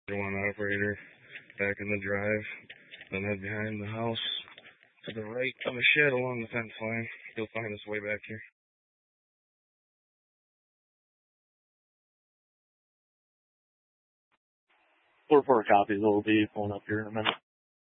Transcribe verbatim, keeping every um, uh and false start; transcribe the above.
One operator back in the drive, then head behind the house to the right of a shed along the fence line. He'll find his way back here. Four four copies. We'll be pulling up here in a minute.